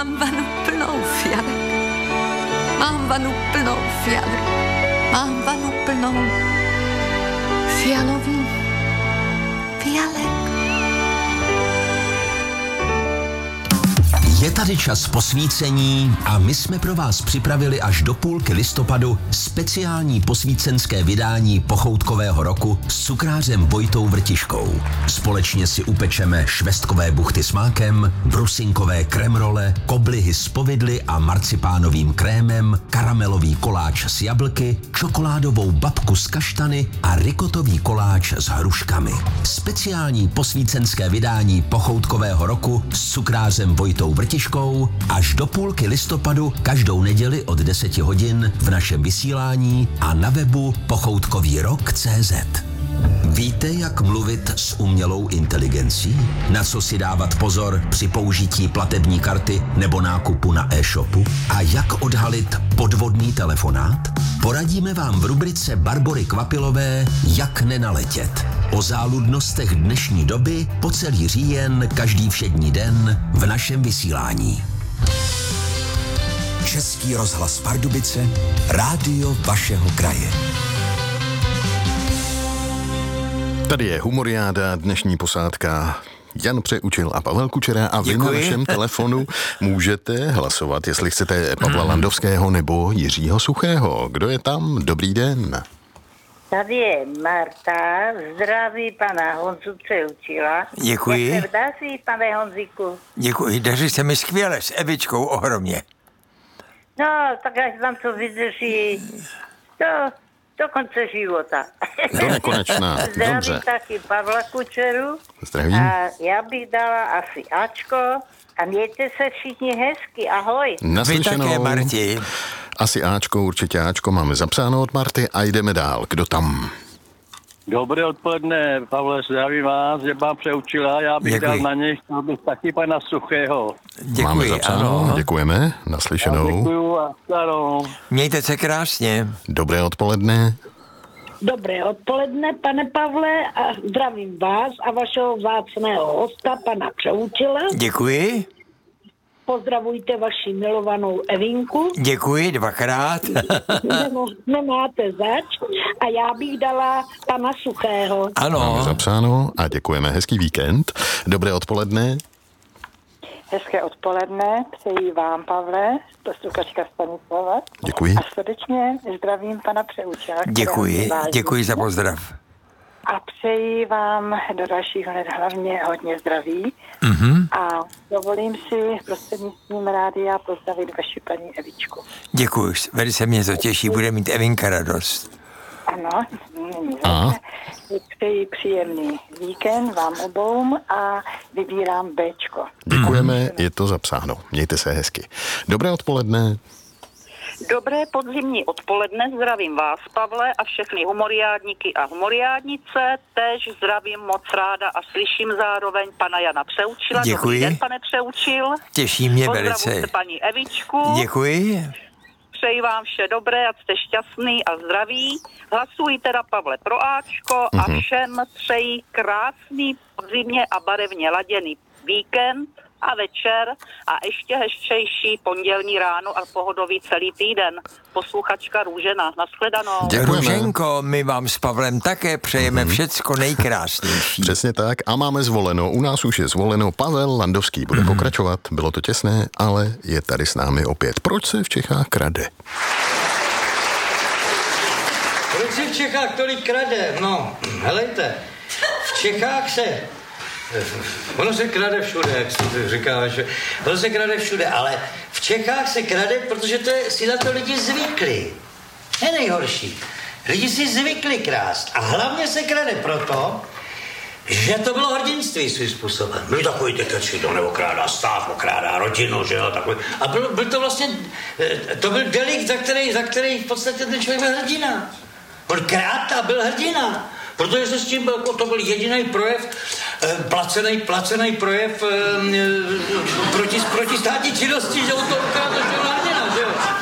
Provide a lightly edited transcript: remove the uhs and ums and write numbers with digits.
Mám vanu plnou fialek. Mám vanu plnou fialek. Mám vanu plnou fialový fialek. Je tady čas posvícení a my jsme pro vás připravili až do půlky listopadu speciální posvícenské vydání pochoutkového roku s cukrářem Vojtou Vrtiškou. Společně si upečeme švestkové buchty s mákem, brusinkové kremrole, koblihy s povidly a marcipánovým krémem, karamelový koláč s jablky, čokoládovou babku s kaštany a rikotový koláč s hruškami. Speciální posvícenské vydání pochoutkového roku s cukrářem Vojtou Vrtiškou až do půlky listopadu každou neděli od 10 hodin v našem vysílání a na webu pochoutkovýrok.cz. Víte, jak mluvit s umělou inteligencí? Na co si dávat pozor při použití platební karty nebo nákupu na e-shopu? A jak odhalit podvodný telefonát? Poradíme vám v rubrice Barbory Kvapilové Jak nenaletět. O záludnostech dnešní doby po celý říjen každý všední den v našem vysílání. Český rozhlas Pardubice, rádio vašeho kraje. Tady je Humoriáda, dnešní posádka Jan Přeučil a Pavel Kučera a vy na našem telefonu můžete hlasovat, jestli chcete Pavla Landovského nebo Jiřího Suchého. Kdo je tam? Dobrý den. Tady je Marta, zdraví pana Honzu Přeučila. Děkuji. Jak se daří, pane Honzíku? Děkuji, daří se mi skvěle, s Evičkou ohromně. No, tak až vám to vydrží do konce života. Do nekonečná, Zdravím dobře. taky Pavla Kučeru. Zdravím. A já bych dala asi Ačko a mějte se všichni hezky, ahoj. Vy také, Marti. Asi Ačko, určitě Ačko máme zapsáno od Marty a jdeme dál. Kdo tam? Dobré odpoledne, Pavle, zdravím vás, že vám Přeučila, já bych dal na něj, chtěl bych taky pana Suchého. Děkuji, Máme zapsáno, ano. děkujeme, naslyšenou. Děkuju a starou. Mějte se krásně. Dobré odpoledne. Dobré odpoledne, pane Pavle, a zdravím vás a vašeho vzácného hosta, pana Přeučila. Děkuji. Pozdravujte vaši milovanou Evinku. Děkuji dvakrát. Nemáte zač. A já bych dala pana Suchého. Ano. Máme zapsáno a děkujeme. Hezký víkend. Dobré odpoledne. Hezké odpoledne, přeji vám, Pavle, posluchačka Stanislava. Děkuji. A srdečně zdravím pana Přeučila. Děkuji za pozdrav. A přeji vám do dalšího let hlavně hodně zdraví. A dovolím si prostřednictvím rádia pozdravit vaši paní Evičku. Děkuji, velice mě to těší, bude mít Evinka radost. Ano, přeji příjemný víkend vám obou a vybírám Bčko. Děkujeme, je to zapsáno. Mějte se hezky. Dobré odpoledne. Dobré podzimní odpoledne, zdravím vás, Pavle, a všechny humoriádníky a humoriádnice. Též zdravím moc ráda a slyším zároveň pana Jana Přeučila. Děkuji. Dobrý den, pane Přeučil. Těší mě velice. Pozdravujte paní Evičku. Děkuji. Přeji vám vše dobré, ať jste šťastný a zdraví. Hlasuji teda, Pavle, pro Ačko a všem přeji krásný podzimně a barevně laděný víkend a večer a ještě hezčejší pondělní ráno a pohodový celý týden. Posluchačka Růžena. Nashledanou. Růženko, my vám s Pavlem také přejeme všecko nejkrásnější. Přesně tak a máme zvoleno, u nás už je zvoleno, Pavel Landovský bude pokračovat, bylo to těsné, ale je tady s námi opět. Proč se v Čechách krade? Proč se v Čechách tolik krade? No, helejte, v Čechách ono se krade všude, jak se říká, že ono se krade všude, ale v Čechách se krade, protože si na to lidi zvykli. Je nejhorší. Lidi si zvykli krást a hlavně se krade proto, že to bylo hrdinství svým způsobem. Byli takový ty, to neokrádá stát, okrádá rodinu, že jo, takový. A byl to vlastně, to byl delikt, za který v podstatě ten člověk byl hrdina. On krát a byl hrdina. Protože se s tím to byl jediný projev, placený projev proti státní činnosti, že on to ukázal, že